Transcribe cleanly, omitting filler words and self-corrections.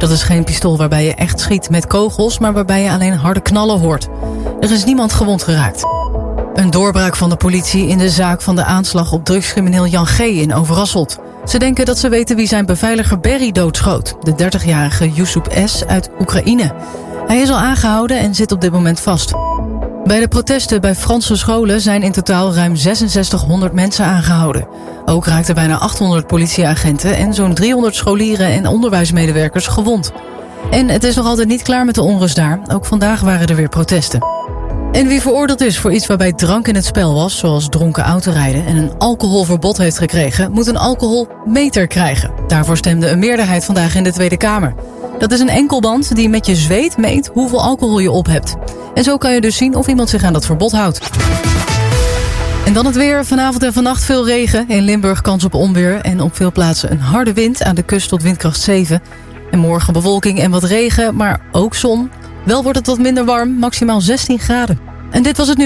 Dat is geen pistool waarbij je echt schiet met kogels, maar waarbij je alleen harde knallen hoort. Er is niemand gewond geraakt. Een doorbraak van de politie in de zaak van de aanslag op drugscrimineel Jan G. in Overasselt. Ze denken dat ze weten wie zijn beveiliger Berry doodschoot. De 30-jarige Yusuf S. uit Oekraïne. Hij is al aangehouden en zit op dit moment vast. Bij de protesten bij Franse scholen zijn in totaal ruim 6600 mensen aangehouden. Ook raakten bijna 800 politieagenten en zo'n 300 scholieren en onderwijsmedewerkers gewond. En het is nog altijd niet klaar met de onrust daar. Ook vandaag waren er weer protesten. En wie veroordeeld is voor iets waarbij drank in het spel was, zoals dronken autorijden, en een alcoholverbod heeft gekregen, moet een alcoholmeter krijgen. Daarvoor stemde een meerderheid vandaag in de Tweede Kamer. Dat is een enkelband die met je zweet meet hoeveel alcohol je op hebt. En zo kan je dus zien of iemand zich aan dat verbod houdt. En dan het weer. Vanavond en vannacht veel regen. In Limburg kans op onweer en op veel plaatsen een harde wind aan de kust tot windkracht 7. En morgen bewolking en wat regen, maar ook zon. Wel wordt het wat minder warm, maximaal 16 graden. En dit was het nu.